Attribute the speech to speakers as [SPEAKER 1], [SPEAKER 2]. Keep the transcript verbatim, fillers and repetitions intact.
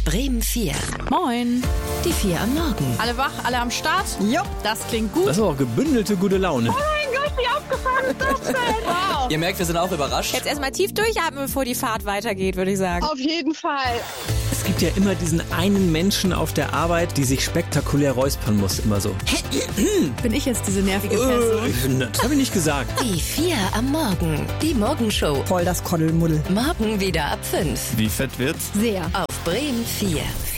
[SPEAKER 1] Bremen vier.
[SPEAKER 2] Moin.
[SPEAKER 1] Die vier am Morgen.
[SPEAKER 2] Alle wach, alle am Start?
[SPEAKER 3] Jo.
[SPEAKER 2] Das klingt gut.
[SPEAKER 4] Das ist auch gebündelte gute Laune.
[SPEAKER 3] Oh mein Gott, wie aufgefahren ist das denn?
[SPEAKER 2] Wow.
[SPEAKER 5] Ihr merkt, wir sind auch überrascht.
[SPEAKER 6] Jetzt erstmal tief durchatmen, bevor die Fahrt weitergeht, würde ich sagen.
[SPEAKER 3] Auf jeden Fall.
[SPEAKER 4] Es gibt ja immer diesen einen Menschen auf der Arbeit, die sich spektakulär räuspern muss, immer so.
[SPEAKER 2] Bin ich jetzt diese nervige Person?
[SPEAKER 4] Äh, das habe ich nicht gesagt.
[SPEAKER 1] Die vier am Morgen. Die Morgenshow.
[SPEAKER 3] Voll das Koddelmuddel.
[SPEAKER 1] Morgen wieder ab fünf.
[SPEAKER 4] Wie fett wird's?
[SPEAKER 2] Sehr.
[SPEAKER 1] Auf Bremen vier.